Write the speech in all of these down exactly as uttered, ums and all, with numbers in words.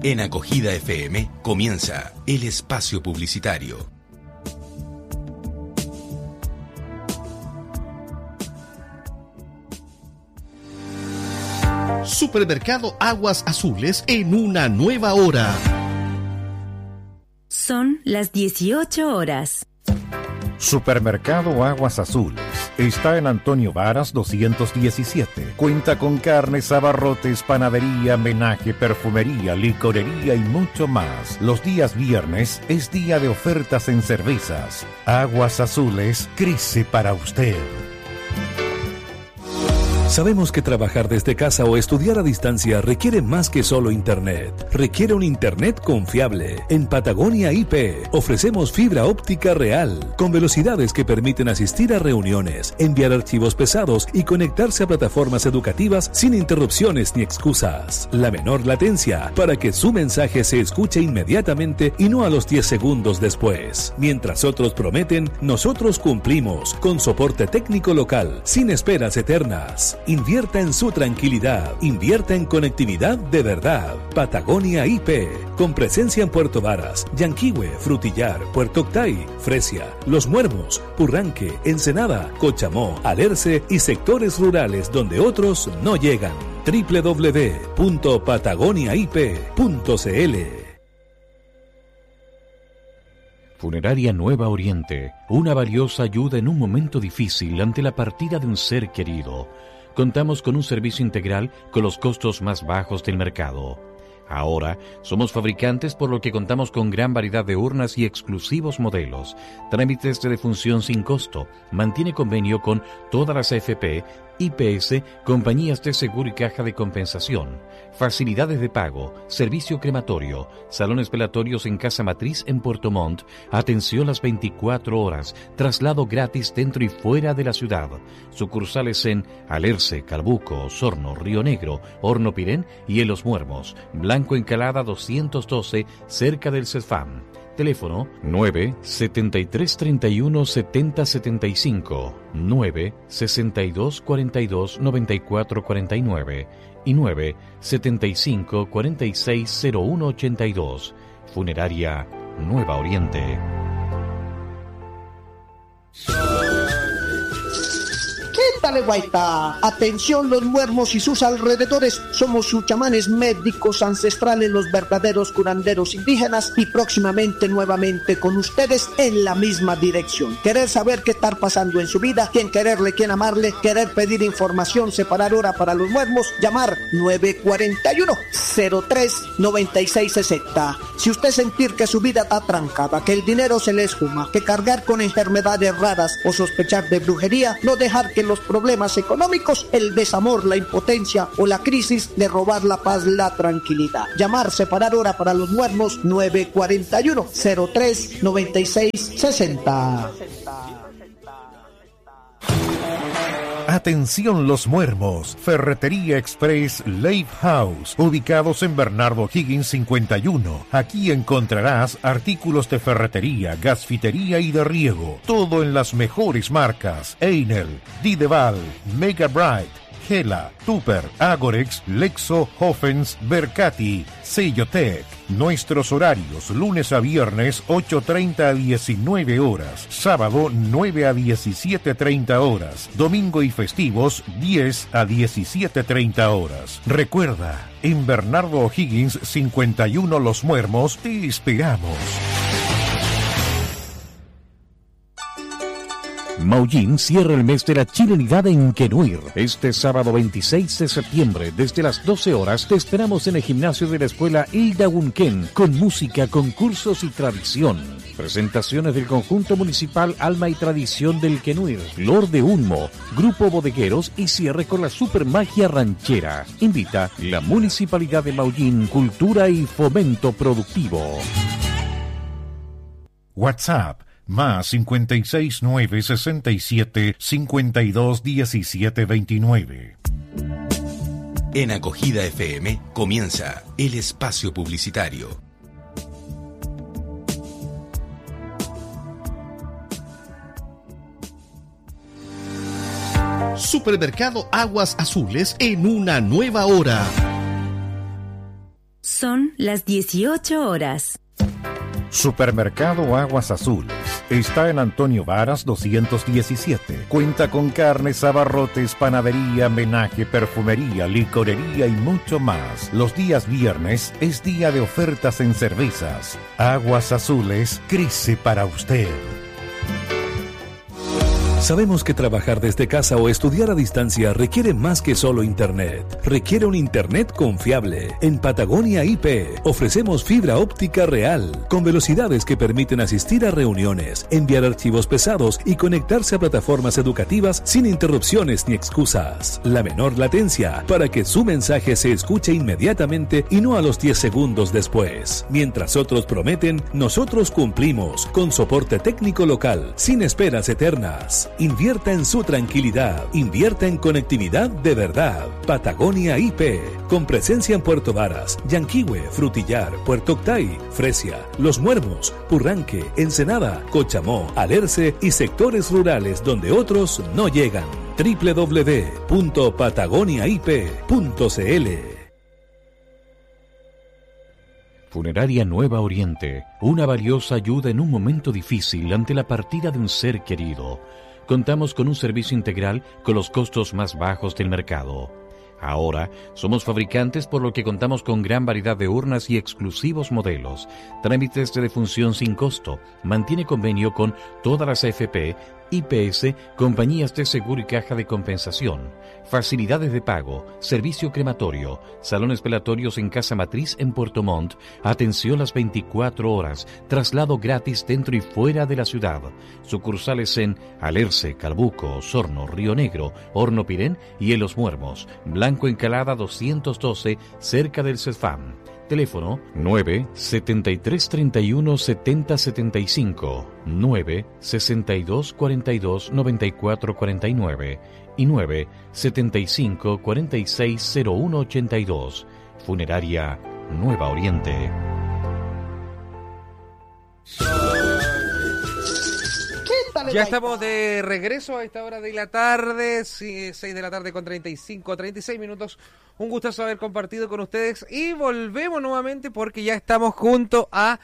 En Acogida F M comienza el espacio publicitario. Supermercado Aguas Azules en una nueva hora. Son las dieciocho horas. Supermercado Aguas Azules está en Antonio Varas doscientos diecisiete. Cuenta con carnes, abarrotes, panadería, menaje, perfumería, licorería y mucho más. Los días viernes es día de ofertas en cervezas. Aguas Azules crece para usted. Sabemos que trabajar desde casa o estudiar a distancia requiere más que solo internet. Requiere un internet confiable. En Patagonia I P ofrecemos fibra óptica real, con velocidades que permiten asistir a reuniones, enviar archivos pesados y conectarse a plataformas educativas sin interrupciones ni excusas. La menor latencia para que su mensaje se escuche inmediatamente y no a los diez segundos después. Mientras otros prometen, nosotros cumplimos, con soporte técnico local, sin esperas eternas. Invierta en su tranquilidad. Invierta en conectividad de verdad. Patagonia I P. Con presencia en Puerto Varas, Yanquihue, Frutillar, Puerto Octay, Fresia, Los Muermos, Purranque, Ensenada, Cochamó, Alerce y sectores rurales donde otros no llegan. doble u doble u doble u punto patagonia i p punto c l. Funeraria Nueva Oriente. Una valiosa ayuda en un momento difícil ante la partida de un ser querido. Contamos con un servicio integral con los costos más bajos del mercado. Ahora somos fabricantes, por lo que contamos con gran variedad de urnas y exclusivos modelos. Trámites de defunción sin costo. Mantiene convenio con todas las A F P, I P S, compañías de seguro y caja de compensación. Facilidades de pago, servicio crematorio, salones velatorios en Casa Matriz en Puerto Montt, atención las veinticuatro horas, traslado gratis dentro y fuera de la ciudad. Sucursales en Alerce, Calbuco, Osorno, Río Negro, Horno Pirén y en Los Muermos. Blanco Encalada doscientos doce, cerca del CEFAM. Teléfono nueve setenta y tres treinta y uno setenta setenta y cinco, nueve sesenta y dos cuarenta y dos noventa y cuatro cuarenta y nueve y nueve setenta y cinco cuarenta y seis cero uno ochenta y dos. Funeraria Nueva Oriente. Dale, guaita. Atención, Los Muermos y sus alrededores. Somos sus chamanes médicos ancestrales, los verdaderos curanderos indígenas, y próximamente nuevamente con ustedes en la misma dirección. Querer saber qué está pasando en su vida, quién quererle, quién amarle, querer pedir información, separar hora para Los Muermos, llamar nueve cuatro uno, cero tres, nueve seis seis cero. Si usted sentir que su vida está trancada, que el dinero se le esfuma, que cargar con enfermedades raras o sospechar de brujería, no dejar que los problemas económicos, el desamor, la impotencia o la crisis de robar la paz, la tranquilidad. Llamar, separar hora para Los Muermos, nueve cuatro uno, cero tres, nueve seis seis cero. Atención Los Muermos, Ferretería Express Lake House, ubicados en Bernardo Higgins cincuenta y uno. Aquí encontrarás artículos de ferretería, gasfitería y de riego, todo en las mejores marcas: Einel, Dideval, Mega Bright, Gela, Tupper, Agorex, Lexo, Hoffens, Bercati, Sellotec. Nuestros horarios: lunes a viernes ocho treinta a diecinueve horas, sábado nueve a diecisiete treinta horas, domingo y festivos diez a diecisiete treinta horas. Recuerda, en Bernardo O'Higgins cincuenta y uno Los Muermos te esperamos. Maullín cierra el mes de la chilenidad en Quenuir. Este sábado veintiséis de septiembre, desde las doce horas, te esperamos en el gimnasio de la escuela Hilda Wunken, con música, concursos y tradición. Presentaciones del conjunto municipal Alma y Tradición del Quenuir, Flor de Unmo, Grupo Bodegueros y cierre con la supermagia ranchera. Invita la Municipalidad de Maullín, Cultura y Fomento Productivo. WhatsApp más cincuenta y seis nueve sesenta y siete cincuenta y dos diecisiete veintinueve. En Acogida F M comienza el espacio publicitario. Supermercado Aguas Azules en una nueva hora. Son las dieciocho horas. Supermercado Aguas Azules está en Antonio Varas doscientos diecisiete. Cuenta con carnes, abarrotes, panadería, menaje, perfumería, licorería y mucho más. Los días viernes es día de ofertas en cervezas. Aguas Azules crece para usted. Sabemos que trabajar desde casa o estudiar a distancia requiere más que solo internet. Requiere un internet confiable. En Patagonia I P ofrecemos fibra óptica real, con velocidades que permiten asistir a reuniones, enviar archivos pesados y conectarse a plataformas educativas sin interrupciones ni excusas. La menor latencia para que su mensaje se escuche inmediatamente y no a los diez segundos después. Mientras otros prometen, nosotros cumplimos, con soporte técnico local, sin esperas eternas. Invierta en su tranquilidad. Invierta en conectividad de verdad. Patagonia I P. Con presencia en Puerto Varas, Yanquihue, Frutillar, Puerto Octay, Fresia, Los Muermos, Purranque, Ensenada, Cochamó, Alerce y sectores rurales donde otros no llegan. doble u doble u doble u punto patagonia i p punto c l. Funeraria Nueva Oriente, una valiosa ayuda en un momento difícil ante la partida de un ser querido. Contamos con un servicio integral con los costos más bajos del mercado. Ahora, somos fabricantes por lo que contamos con gran variedad de urnas y exclusivos modelos. Trámites de defunción sin costo. Mantiene convenio con todas las A F P, I P S, compañías de seguro y caja de compensación. Facilidades de pago, servicio crematorio, salones velatorios en Casa Matriz en Puerto Montt, atención las veinticuatro horas, traslado gratis dentro y fuera de la ciudad. Sucursales en Alerce, Calbuco, Osorno, Río Negro, Horno Pirén y en Los Muermos. Blanco Encalada doscientos doce, cerca del CESFAM. Teléfono nueve setenta y tres treinta y uno setenta setenta y cinco, nueve sesenta y dos cuarenta y dos noventa y cuatro cuarenta y nueve y nueve setenta y cinco cuarenta y seis cero uno ochenta y dos. Funeraria Nueva Oriente. Ya estamos de regreso a esta hora de la tarde, seis de la tarde con treinta y cinco, treinta y seis minutos. Un gustazo haber compartido con ustedes y volvemos nuevamente porque ya estamos junto a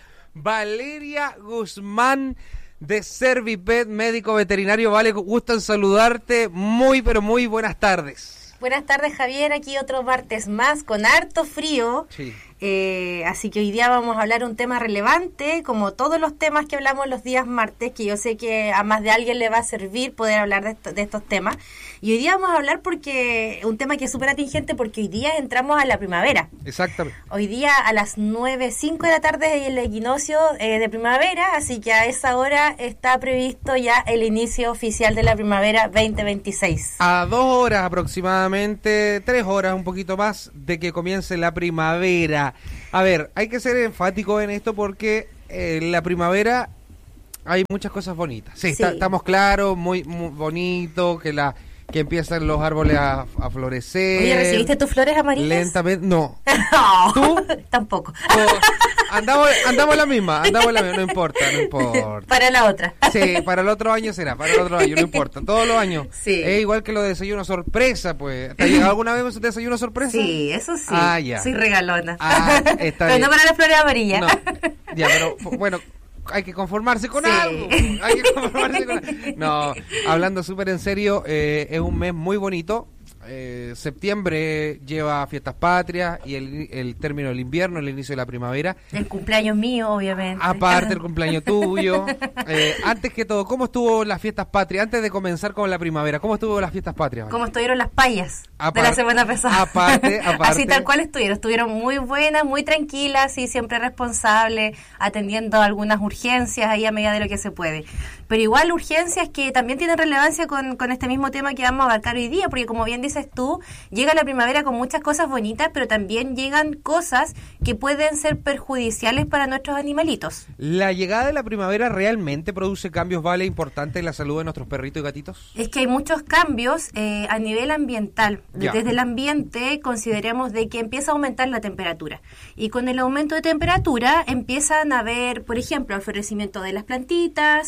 Valeria Guzmán de Servipet, médico veterinario. Vale, gusto en saludarte. Muy, pero muy buenas tardes. Buenas tardes, Javier. Aquí otro martes más con harto frío. Sí. Eh, así que hoy día vamos a hablar un tema relevante, como todos los temas que hablamos los días martes, que yo sé que a más de alguien le va a servir poder hablar de, esto, de estos temas. Y hoy día vamos a hablar porque un tema que es súper atingente, porque hoy día entramos a la primavera. Exactamente. Hoy día a las nueve cinco de la tarde es el equinoccio eh, de primavera, así que a esa hora está previsto ya el inicio oficial de la primavera veinte veintiséis. A dos horas aproximadamente, tres horas, un poquito más, de que comience la primavera. A ver, hay que ser enfático en esto porque en eh, la primavera hay muchas cosas bonitas. Sí, sí. Está, estamos claros, muy, muy bonito, que la que empiezan los árboles a, a florecer. Oye, ¿recibiste tus flores amarillas? Lentamente, no. No, ¿tú? Tampoco. Oh, andamos, andamos la misma, andamos la misma, no importa, no importa. Para la otra. Sí, para el otro año será, para el otro año, no importa. Todos los años. Sí. Es igual que lo de desayuno sorpresa, pues. ¿Te ha llegado alguna vez un desayuno sorpresa? Sí, eso sí. Ah, ya. Soy regalona. Ah, está pero bien. no para las flores amarillas. No, ya, pero bueno, hay que conformarse con sí. algo. Hay que conformarse con algo. No, hablando súper en serio, eh, es un mes muy bonito. Eh, septiembre lleva fiestas patrias y el, el término del invierno, el inicio de la primavera. El cumpleaños mío, obviamente. Aparte el cumpleaños tuyo. Eh, antes que todo, ¿cómo estuvo las fiestas patrias? Antes de comenzar con la primavera, ¿cómo estuvo las fiestas patrias? ¿Cómo estuvieron las payas aparte, de la semana pasada? Aparte, aparte. Así tal cual estuvieron. Estuvieron muy buenas, muy tranquilas y siempre responsables, atendiendo algunas urgencias ahí a medida de lo que se puede. Pero igual urgencias que también tienen relevancia con, con este mismo tema que vamos a abarcar hoy día, porque como bien dices tú, llega la primavera con muchas cosas bonitas, pero también llegan cosas que pueden ser perjudiciales para nuestros animalitos. ¿La llegada de la primavera realmente produce cambios, Vale, importantes en la salud de nuestros perritos y gatitos? Es que hay muchos cambios eh, a nivel ambiental. Ya. Desde el ambiente consideremos de que empieza a aumentar la temperatura. Y con el aumento de temperatura empiezan a haber, por ejemplo, el florecimiento de las plantitas,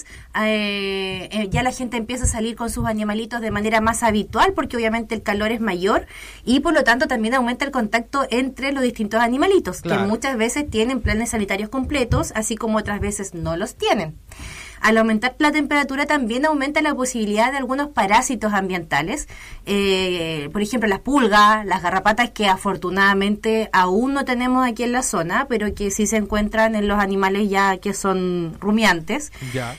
eh, eh, ya la gente empieza a salir con sus animalitos de manera más habitual, porque obviamente el calor es mayor y por lo tanto también aumenta el contacto entre los distintos animalitos, claro, que muchas veces tienen planes sanitarios completos, así como otras veces no los tienen. Al aumentar la temperatura también aumenta la posibilidad de algunos parásitos ambientales, eh, por ejemplo las pulgas, las garrapatas, que afortunadamente aún no tenemos aquí en la zona, pero que sí se encuentran en los animales ya que son rumiantes. Ya.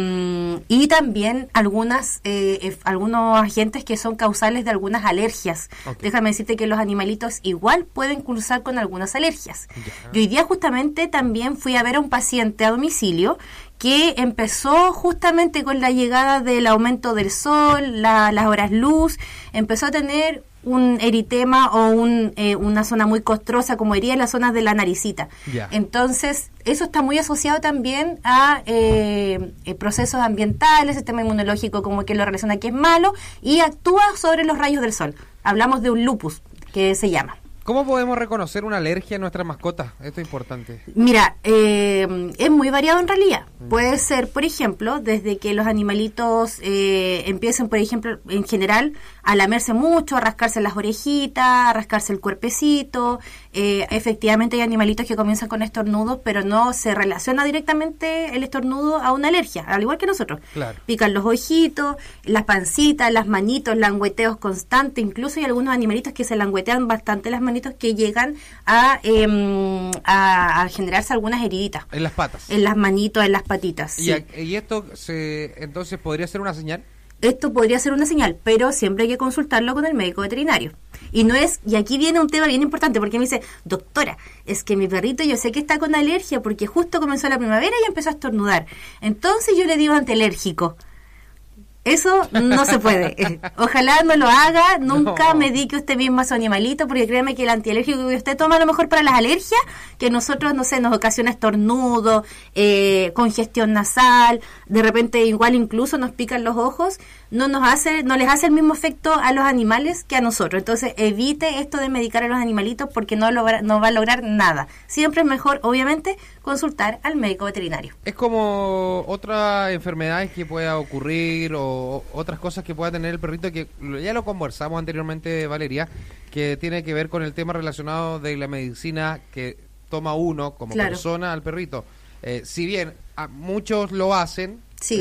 Eh, y también algunas eh, eh, algunos agentes que son causales de algunas alergias. Okay. Déjame decirte que los animalitos igual pueden cursar con algunas alergias. Ya. Y hoy día justamente también fui a ver a un paciente a domicilio que empezó justamente con la llegada del aumento del sol, la, las horas luz, empezó a tener un eritema o un, eh, una zona muy costrosa, como diría, en las zonas de la naricita. Yeah. Entonces, eso está muy asociado también a eh, eh, procesos ambientales, sistema inmunológico como que lo relaciona que es malo, y actúa sobre los rayos del sol. Hablamos de un lupus, que se llama. ¿Cómo podemos reconocer una alergia en nuestras mascotas? Esto es importante. Mira, eh, es muy variado en realidad. Puede ser, por ejemplo, desde que los animalitos eh, empiecen, por ejemplo, en general, a lamerse mucho, a rascarse las orejitas, a rascarse el cuerpecito. Eh, efectivamente hay animalitos que comienzan con estornudos, pero no se relaciona directamente el estornudo a una alergia, al igual que nosotros. Claro. Pican los ojitos, las pancitas, las manitos, langueteos constantes, incluso hay algunos animalitos que se languetean bastante las manitos, que llegan a, eh, a, a generarse algunas heriditas. En las patas. En las manitos, en las patitas. ¿Y, sí. a, y esto se, entonces podría ser una señal? Esto podría ser una señal, pero siempre hay que consultarlo con el médico veterinario. Y no es, y aquí viene un tema bien importante, porque me dice, doctora, es que mi perrito yo sé que está con alergia porque justo comenzó la primavera y empezó a estornudar. Entonces yo le digo antialérgico. Eso no se puede. Ojalá no lo haga, nunca no. medique usted mismo a su animalito, porque créame que el antialérgico que usted toma a lo mejor para las alergias, que nosotros, no sé, nos ocasiona estornudo, eh, congestión nasal, de repente igual incluso nos pican los ojos, no nos hace, no les hace el mismo efecto a los animales que a nosotros. Entonces evite esto de medicar a los animalitos porque no, logra, no va a lograr nada. Siempre es mejor, obviamente, consultar al médico veterinario. Es como otras enfermedades que pueda ocurrir o otras cosas que pueda tener el perrito, que ya lo conversamos anteriormente, Valeria, que tiene que ver con el tema relacionado de la medicina que toma uno como claro. persona al perrito. Eh, si bien a muchos lo hacen, sí.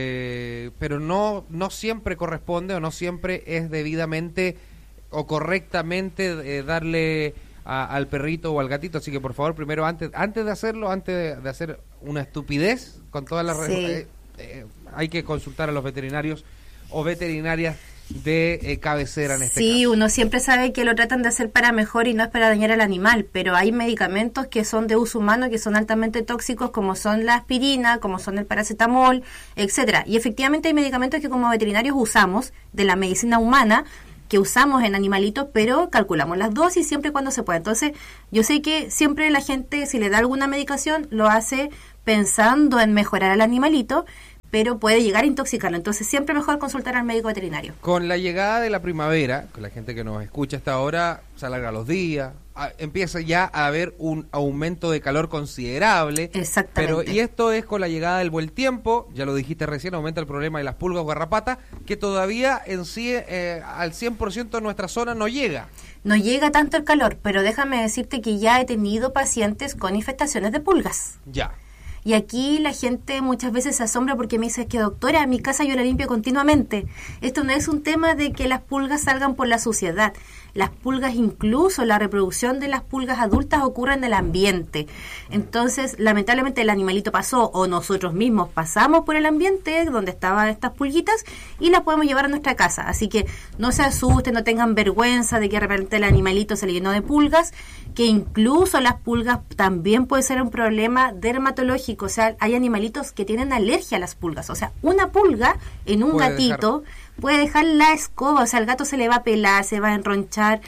eh, pero no, no siempre corresponde o no siempre es debidamente o correctamente eh, darle a, al perrito o al gatito. Así que por favor, primero, antes antes de hacerlo, antes de, de hacer una estupidez con todas las... Sí. Eh, eh, hay que consultar a los veterinarios o veterinarias de eh, cabecera en este sí, caso. Sí, uno siempre sabe que lo tratan de hacer para mejor y no es para dañar al animal, pero hay medicamentos que son de uso humano que son altamente tóxicos, como son la aspirina, como son el paracetamol, etcétera. Y efectivamente hay medicamentos que como veterinarios usamos de la medicina humana, que usamos en animalitos, pero calculamos las dosis siempre y cuando se pueda. Entonces, yo sé que siempre la gente, si le da alguna medicación, lo hace pensando en mejorar al animalito, pero puede llegar a intoxicarlo. Entonces siempre mejor consultar al médico veterinario. Con la llegada de la primavera, con la gente que nos escucha hasta ahora, se alargan los días, a, empieza ya a haber un aumento de calor considerable. Exactamente. Pero, y esto es con la llegada del buen tiempo, ya lo dijiste recién, aumenta el problema de las pulgas o garrapatas, que todavía en sí eh, al cien por ciento en nuestra zona no llega. No llega tanto el calor, pero déjame decirte que ya he tenido pacientes con infestaciones de pulgas. Ya. Y aquí la gente muchas veces se asombra porque me dice que doctora, mi casa yo la limpio continuamente. Esto no es un tema de que las pulgas salgan por la suciedad. Las pulgas, incluso la reproducción de las pulgas adultas ocurre en el ambiente. Entonces, lamentablemente el animalito pasó o nosotros mismos pasamos por el ambiente donde estaban estas pulguitas y las podemos llevar a nuestra casa. Así que no se asusten, no tengan vergüenza de que de repente el animalito se le llenó de pulgas, que incluso las pulgas también puede ser un problema dermatológico. O sea, hay animalitos que tienen alergia a las pulgas. O sea, una pulga en un gatito... Dejar. puede dejar la escoba, o sea, el gato se le va a pelar, se va a enronchar,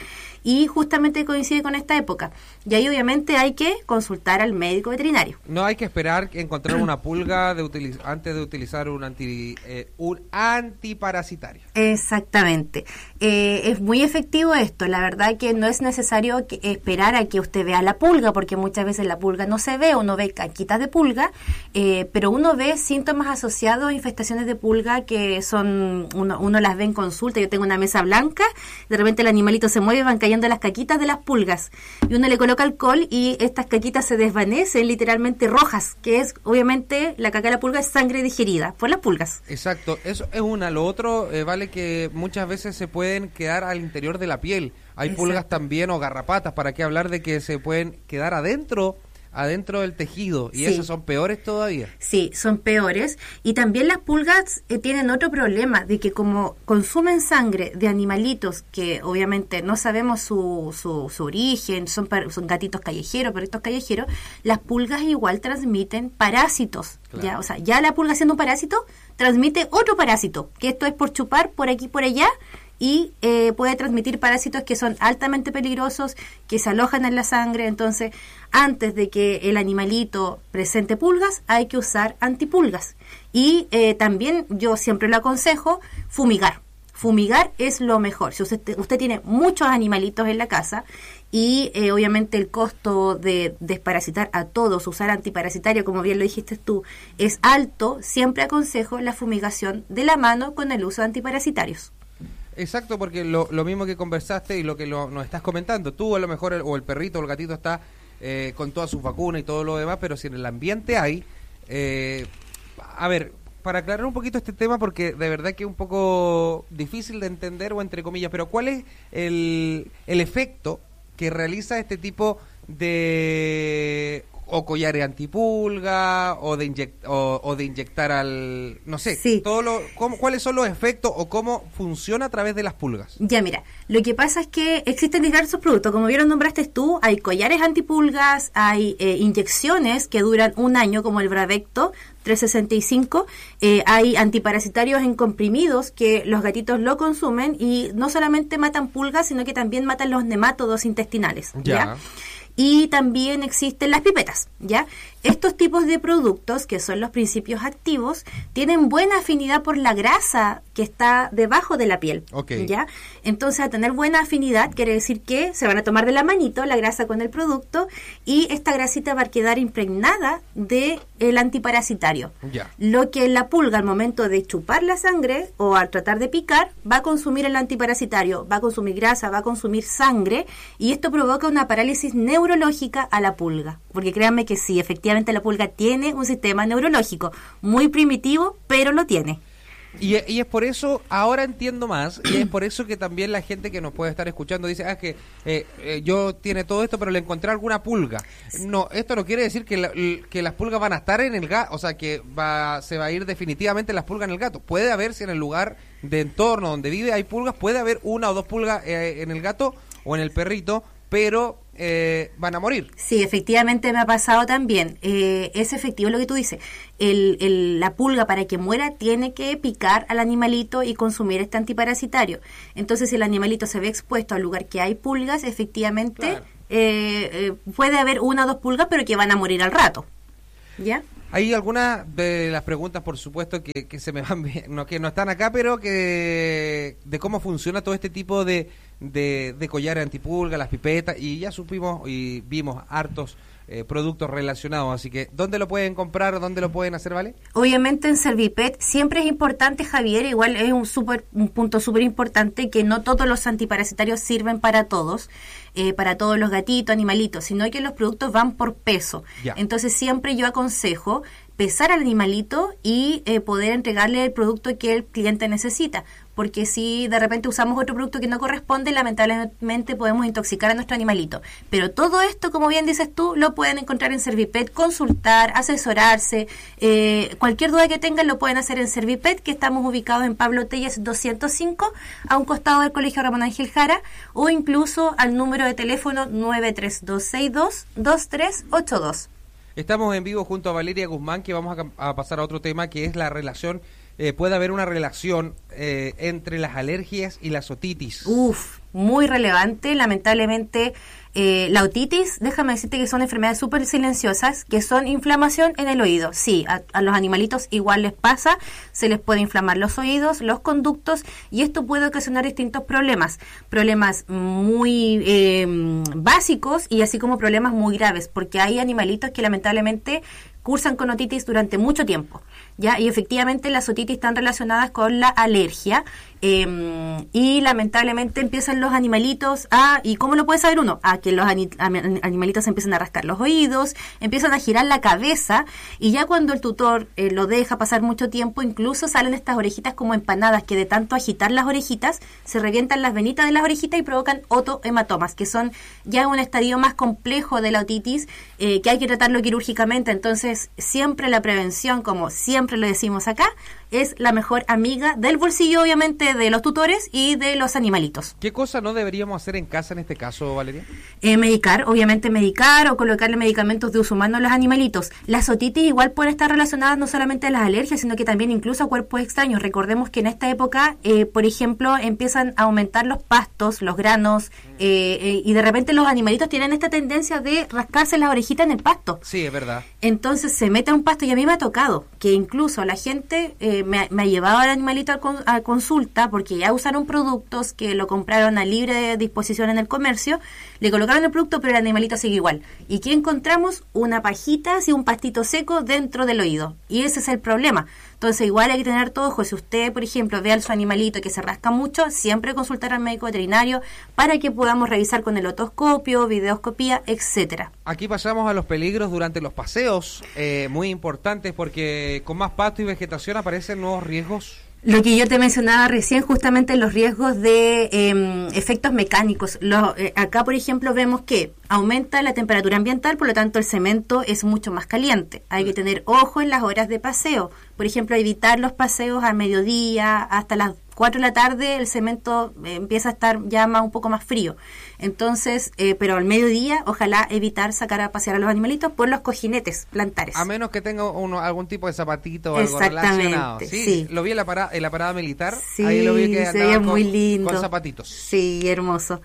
y justamente coincide con esta época. Y ahí obviamente hay que consultar al médico veterinario. No hay que esperar encontrar una pulga de utiliz- antes de utilizar un, anti, eh, un antiparasitario. Exactamente. Eh, es muy efectivo esto. La verdad que no es necesario que esperar a que usted vea la pulga, porque muchas veces la pulga no se ve, uno ve caquitas de pulga, eh, pero uno ve síntomas asociados a infestaciones de pulga que son, uno, uno las ve en consulta. Yo tengo una mesa blanca, de repente el animalito se mueve, van cayendo las caquitas de las pulgas, y uno le coloca alcohol y estas caquitas se desvanecen literalmente rojas, que es obviamente la caca de la pulga es sangre digerida por las pulgas. Exacto, eso es una. Lo otro, eh, vale, que muchas veces se pueden quedar al interior de la piel. Hay Exacto. pulgas también o garrapatas, para qué hablar de que se pueden quedar adentro adentro del tejido, y sí. esas son peores todavía. Sí, son peores. Y también las pulgas eh, tienen otro problema, de que como consumen sangre de animalitos que obviamente no sabemos su, su, su origen, son, son gatitos callejeros, perritos callejeros, las pulgas igual transmiten parásitos. Claro. ¿Ya? O sea, ya la pulga siendo un parásito, transmite otro parásito, que esto es por chupar por aquí por allá, y eh, puede transmitir parásitos que son altamente peligrosos, que se alojan en la sangre. Entonces, antes de que el animalito presente pulgas, hay que usar antipulgas. Y eh, también yo siempre lo aconsejo, fumigar. Fumigar es lo mejor. Si usted, usted tiene muchos animalitos en la casa y eh, obviamente el costo de desparasitar a todos, usar antiparasitario, como bien lo dijiste tú, es alto, siempre aconsejo la fumigación de la mano con el uso de antiparasitarios. Exacto, porque lo, lo mismo que conversaste y lo que lo, nos estás comentando, tú a lo mejor el, o el perrito o el gatito está eh, con todas sus vacunas y todo lo demás, pero si en el ambiente hay, eh, a ver, para aclarar un poquito este tema, porque de verdad que es un poco difícil de entender, o entre comillas, pero ¿cuál es el, el efecto que realiza este tipo de o collares antipulga o de inyect, o, o de inyectar al no sé sí. todo lo cómo, cuáles son los efectos o cómo funciona a través de las pulgas? Ya, mira, lo que pasa es que existen diversos productos, como bien nombraste tú, hay collares antipulgas, hay eh, inyecciones que duran un año como el Bravecto trescientos sesenta y cinco, eh, hay antiparasitarios en comprimidos que los gatitos lo consumen y no solamente matan pulgas, sino que también matan los nemátodos intestinales. Ya. ¿Ya? Y también existen las pipetas, ¿ya? Estos tipos de productos, que son los principios activos, tienen buena afinidad por la grasa que está debajo de la piel, okay. ¿Ya? Entonces, a tener buena afinidad quiere decir que se van a tomar de la manito la grasa con el producto y esta grasita va a quedar impregnada de el antiparasitario. Ya. Lo que la pulga al momento de chupar la sangre o al tratar de picar va a consumir el antiparasitario, va a consumir grasa, va a consumir sangre, y esto provoca una parálisis neurológica a la pulga. Porque créanme que sí, efectivamente la pulga tiene un sistema neurológico muy primitivo, pero lo tiene. Y, y es por eso, ahora entiendo más, y es por eso que también la gente que nos puede estar escuchando dice, ah, que eh, eh, yo tiene todo esto, pero le encontré alguna pulga. No, esto no quiere decir que, la, que las pulgas van a estar en el gato, o sea, que va, se va a ir definitivamente las pulgas en el gato. Puede haber, si en el lugar de entorno donde vive hay pulgas, puede haber una o dos pulgas eh, en el gato o en el perrito, pero eh, van a morir. Sí, efectivamente me ha pasado también. Eh, es efectivo lo que tú dices. El, el, la pulga, para que muera, tiene que picar al animalito y consumir este antiparasitario. Entonces, si el animalito se ve expuesto al lugar que hay pulgas, efectivamente claro. eh, eh, puede haber una o dos pulgas, pero que van a morir al rato. ¿Ya? Hay algunas de las preguntas, por supuesto, que, que se me van, no, que no están acá, pero que de cómo funciona todo este tipo de, de, de collares antipulga, las pipetas, y ya supimos y vimos hartos eh, productos relacionados. Así que, ¿dónde lo pueden comprar? ¿Dónde lo pueden hacer, vale? Obviamente en Servipet. Siempre es importante, Javier, igual es un, super, un punto súper importante, que no todos los antiparasitarios sirven para todos. Eh, para todos los gatitos, animalitos, sino que los productos van por peso. Ya. Entonces siempre yo aconsejo pesar al animalito y eh, poder entregarle el producto que el cliente necesita, porque si de repente usamos otro producto que no corresponde, lamentablemente podemos intoxicar a nuestro animalito. Pero todo esto, como bien dices tú, lo pueden encontrar en Servipet, consultar, asesorarse, eh, cualquier duda que tengan lo pueden hacer en Servipet, que estamos ubicados en Pablo Telles doscientos cinco, a un costado del Colegio Ramón Ángel Jara, o incluso al número de teléfono nueve tres dos seis dos, dos tres ocho dos. Estamos en vivo junto a Valeria Guzmán, que vamos a, a pasar a otro tema, que es la relación eh, puede haber una relación eh, entre las alergias y las otitis. Uf, muy relevante, lamentablemente. Eh, la otitis, déjame decirte que son enfermedades súper silenciosas, que son inflamación en el oído. Sí, a, a los animalitos igual les pasa, se les puede inflamar los oídos, los conductos, y esto puede ocasionar distintos problemas. Problemas muy eh, básicos y así como problemas muy graves, porque hay animalitos que lamentablemente cursan con otitis durante mucho tiempo, ¿ya? Y efectivamente las otitis están relacionadas con la alergia eh, y lamentablemente empiezan los animalitos a, ¿y cómo lo puede saber uno? A que los ani- animalitos empiezan a rascar los oídos, empiezan a girar la cabeza, y ya cuando el tutor eh, lo deja pasar mucho tiempo, incluso salen estas orejitas como empanadas, que de tanto agitar las orejitas se revientan las venitas de las orejitas y provocan otohematomas, que son ya un estadio más complejo de la otitis, eh, que hay que tratarlo quirúrgicamente. Entonces siempre la prevención, como siempre lo decimos acá, es la mejor amiga del bolsillo, obviamente, de los tutores y de los animalitos. ¿Qué cosa no deberíamos hacer en casa en este caso, Valeria? Eh, medicar, obviamente medicar o colocarle medicamentos de uso humano a los animalitos. Las otitis igual pueden estar relacionadas no solamente a las alergias, sino que también incluso a cuerpos extraños. Recordemos que en esta época, eh, por ejemplo, empiezan a aumentar los pastos, los granos, eh, eh, y de repente los animalitos tienen esta tendencia de rascarse las orejitas en el pasto. Sí, es verdad. Entonces se mete a un pasto, y a mí me ha tocado que incluso la gente eh, me, me ha llevado al animalito a, con, a consulta porque ya usaron productos que lo compraron a libre disposición en el comercio, le colocaron el producto, pero el animalito sigue igual. ¿Y qué encontramos? Una pajita, así un pastito seco dentro del oído. Y ese es el problema. Entonces igual hay que tener todo ojo. Si usted, por ejemplo, ve a su animalito que se rasca mucho, siempre consultar al médico veterinario para que podamos revisar con el otoscopio, videoscopía, etcétera. Aquí pasamos a los peligros durante los paseos, eh, muy importantes, porque con más pasto y vegetación aparecen nuevos riesgos. Lo que yo te mencionaba recién, justamente los riesgos de eh, efectos mecánicos. Los, eh, acá, por ejemplo, vemos que aumenta la temperatura ambiental, por lo tanto el cemento es mucho más caliente. Hay que tener ojo en las horas de paseo. Por ejemplo, evitar los paseos a mediodía, hasta las cuatro de la tarde el cemento eh, empieza a estar ya más, un poco más frío. Entonces, eh, pero al mediodía, ojalá evitar sacar a pasear a los animalitos por los cojinetes plantares. A menos que tenga uno, algún tipo de zapatito o algo relacionado. ¿Sí? Sí. Lo vi en la parada, en la parada militar. Sí, ahí lo vi que se veía con, muy lindo. Con zapatitos. Sí, hermoso.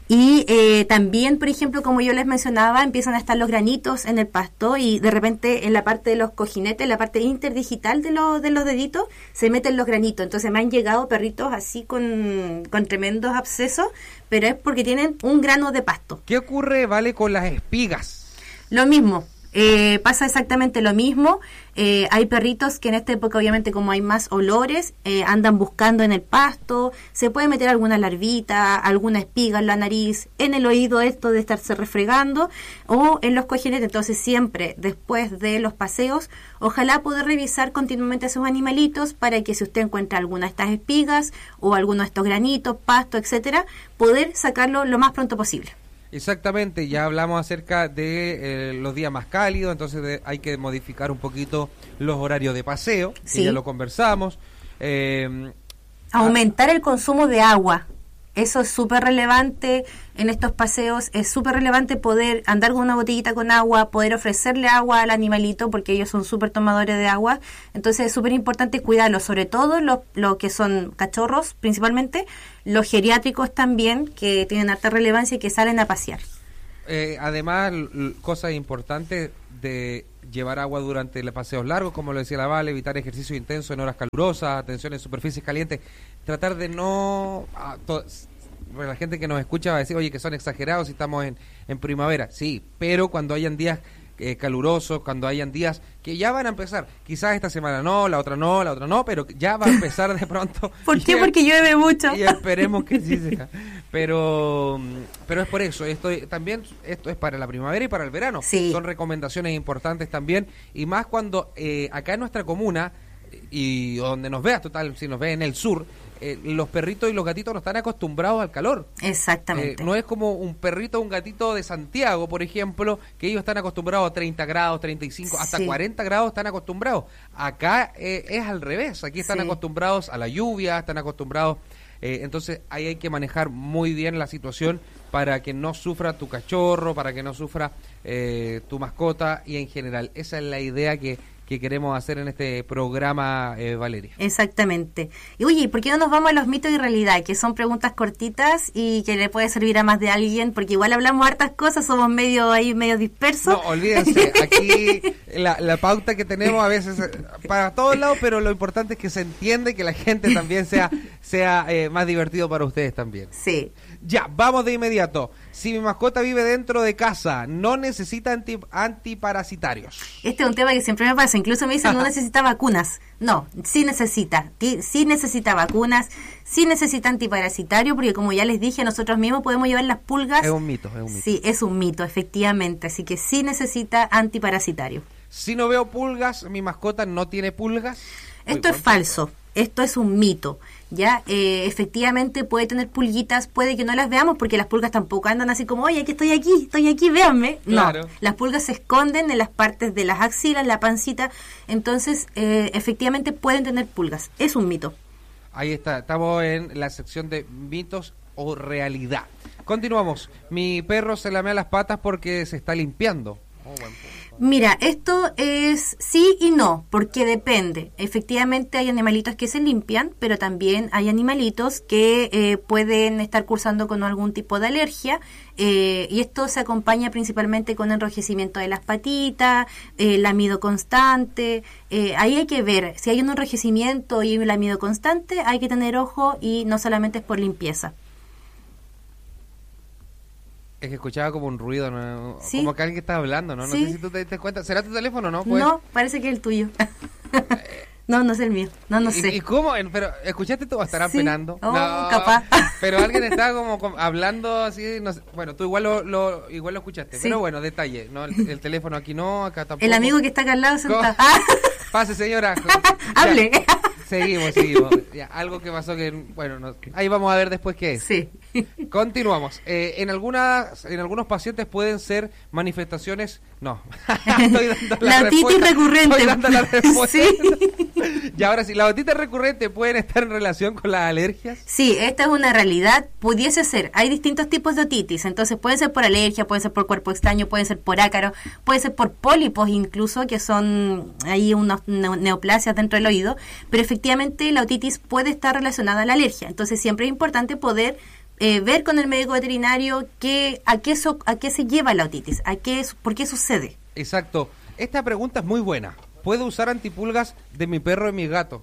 Y eh, también, por ejemplo, como yo les mencionaba, empiezan a estar los granitos en el pasto, y de repente en la parte de los cojinetes, en la parte interdigital de los de los deditos, se meten los granitos. Entonces me han llegado perritos así con, con tremendos abscesos, pero es porque tienen un grano de pasto. ¿Qué ocurre, Vale, con las espigas? Lo mismo. Eh, pasa exactamente lo mismo. Eh, hay perritos que en esta época, obviamente, como hay más olores, eh, andan buscando en el pasto, se puede meter alguna larvita, alguna espiga en la nariz, en el oído, esto de estarse refregando, o en los cojinetes. Entonces siempre después de los paseos, ojalá poder revisar continuamente a sus animalitos para que si usted encuentra alguna de estas espigas o alguno de estos granitos, pasto, etcétera, poder sacarlo lo más pronto posible. Exactamente, ya hablamos acerca de eh, los días más cálidos, entonces de, hay que modificar un poquito los horarios de paseo, que sí, ya lo conversamos. Eh, Aumentar a... el consumo de agua. Eso es súper relevante en estos paseos. Es súper relevante poder andar con una botellita con agua, poder ofrecerle agua al animalito, porque ellos son súper tomadores de agua. Entonces es súper importante cuidarlos, sobre todo los lo que son cachorros principalmente, los geriátricos también, que tienen alta relevancia y que salen a pasear. Eh, además, l- cosas importantes de llevar agua durante los paseos largos, como lo decía la Vale, evitar ejercicio intenso en horas calurosas, atención en superficies calientes, tratar de no... Ah, to- la gente que nos escucha va a decir, oye, que son exagerados si estamos en, en primavera. Sí, pero cuando hayan días eh, calurosos, cuando hayan días que ya van a empezar, quizás esta semana no, la otra no, la otra no, pero ya va a empezar de pronto. ¿Por qué? Porque llueve mucho. Y esperemos que sí sea. Pero, pero es por eso, esto también esto es para la primavera y para el verano. Sí. Son recomendaciones importantes también, y más cuando eh, acá en nuestra comuna, y donde nos veas, total, si nos ve en el sur, eh, los perritos y los gatitos no están acostumbrados al calor. Exactamente. Eh, no es como un perrito o un gatito de Santiago, por ejemplo, que ellos están acostumbrados a treinta grados, treinta y cinco, hasta sí, cuarenta grados están acostumbrados. Acá eh, es al revés, aquí están sí, acostumbrados a la lluvia, están acostumbrados... Eh, entonces ahí hay que manejar muy bien la situación para que no sufra tu cachorro, para que no sufra eh, tu mascota y en general. Esa es la idea que, que queremos hacer en este programa, eh, Valeria. Exactamente. Y oye, ¿por qué no nos vamos a los mitos y realidad? Que son preguntas cortitas y que le puede servir a más de alguien, porque igual hablamos hartas cosas, somos medio ahí, medio dispersos. No, olvídense, aquí la, la pauta que tenemos a veces para todos lados, pero lo importante es que se entiende, que la gente también sea, sea eh, más divertido para ustedes también. Sí. Ya, vamos de inmediato. Si mi mascota vive dentro de casa, no necesita anti, antiparasitarios. Este es un tema que siempre me pasa. Incluso me dicen no necesita vacunas. No, sí necesita. Sí necesita vacunas, sí necesita antiparasitario, porque como ya les dije, nosotros mismos podemos llevar las pulgas. Es un mito, es un mito. Sí, es un mito, efectivamente. Así que sí necesita antiparasitario. Si no veo pulgas, mi mascota no tiene pulgas. Esto es falso. Esto es un mito. Ya, eh, efectivamente puede tener pulguitas, puede que no las veamos porque las pulgas tampoco andan así como, oye, que estoy aquí, estoy aquí, véanme. Claro. No, las pulgas se esconden en las partes de las axilas, la pancita, entonces eh, efectivamente pueden tener pulgas. Es un mito. Ahí está, estamos en la sección de mitos o realidad. Continuamos. Mi perro se lamea las patas porque se está limpiando. Oh, buen punto. Mira, esto es sí y no, porque depende. Efectivamente hay animalitos que se limpian, pero también hay animalitos que eh, pueden estar cursando con algún tipo de alergia, eh, y esto se acompaña principalmente con enrojecimiento de las patitas, eh, lamido constante. Eh, ahí hay que ver, si hay un enrojecimiento y un lamido constante, hay que tener ojo y no solamente es por limpieza. Es que escuchaba como un ruido, ¿no? ¿Sí? Como que alguien está hablando, ¿no? No ¿Sí? sé si tú te diste cuenta. ¿Será tu teléfono, no? Pues... No, parece que es el tuyo. No, no es el mío. No, no ¿Y, sé. ¿Y cómo? Pero, ¿escuchaste tú? ¿Estarán Sí. penando? Oh, no, capaz. Pero alguien está como, como hablando así, no sé. Bueno, tú igual lo, lo, igual lo escuchaste. Sí. Pero bueno, detalle, ¿no? El, el teléfono aquí no, acá tampoco. El amigo que está acá al lado ¿Cómo? sentado. Ah, Pase, señora. hable. Ya, seguimos, seguimos. Ya, algo que pasó que, bueno, no, ahí vamos a ver después qué es. Sí. Continuamos. Eh, en algunas, en algunos pacientes pueden ser manifestaciones. No. Estoy dando la, La otitis respuesta. recurrente. Estoy dando la respuesta. Sí. Y ahora sí, ¿la otitis recurrente pueden estar en relación con las alergias? Sí, esta es una realidad. Pudiese ser. Hay distintos tipos de otitis. Entonces pueden ser por alergia, pueden ser por cuerpo extraño, pueden ser por ácaro, puede ser por pólipos incluso, que son ahí unos neoplasias dentro del oído. Pero efectivamente la otitis puede estar relacionada a la alergia. Entonces siempre es importante poder Eh, ver con el médico veterinario qué, a, qué so, a qué se lleva la otitis, a qué, por qué sucede. Exacto. Esta pregunta es muy buena. ¿Puedo usar antipulgas de mi perro y mi gato?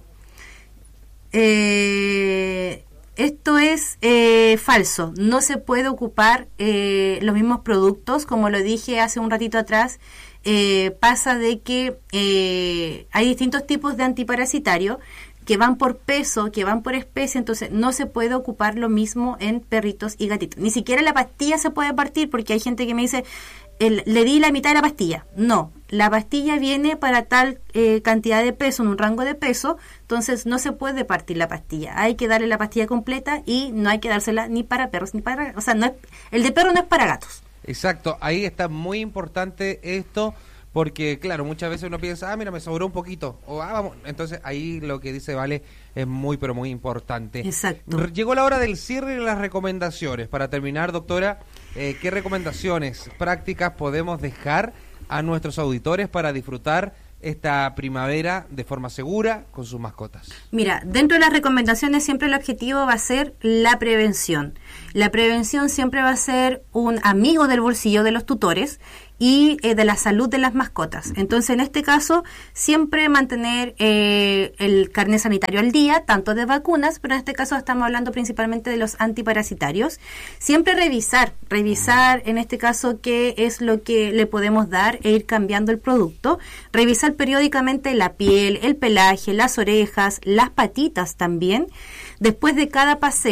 Eh, esto es eh, falso. No se puede ocupar eh, los mismos productos, como lo dije hace un ratito atrás. Eh, pasa de que eh, hay distintos tipos de antiparasitario que van por peso, que van por especie, entonces no se puede ocupar lo mismo en perritos y gatitos. Ni siquiera la pastilla se puede partir, porque hay gente que me dice, el, le di la mitad de la pastilla. No, la pastilla viene para tal eh, cantidad de peso, en un rango de peso, entonces no se puede partir la pastilla. Hay que darle la pastilla completa y no hay que dársela ni para perros ni para... O sea, no es, el de perro no es para gatos. Exacto, ahí está muy importante esto. Porque, claro, muchas veces uno piensa, ah, mira, me sobró un poquito. O, ah, vamos. Entonces, ahí lo que dice Vale es muy, pero muy importante. Exacto. Llegó la hora del cierre y las recomendaciones. Para terminar, doctora, eh, ¿qué recomendaciones prácticas podemos dejar a nuestros auditores para disfrutar esta primavera de forma segura con sus mascotas? Mira, dentro de las recomendaciones siempre el objetivo va a ser la prevención. La prevención siempre va a ser un amigo del bolsillo de los tutores y eh, de la salud de las mascotas. Entonces, en este caso, siempre mantener eh, el carnet sanitario al día, tanto de vacunas, pero en este caso estamos hablando principalmente de los antiparasitarios. Siempre revisar, revisar en este caso qué es lo que le podemos dar e ir cambiando el producto. Revisar periódicamente la piel, el pelaje, las orejas, las patitas también. Después de cada paseo,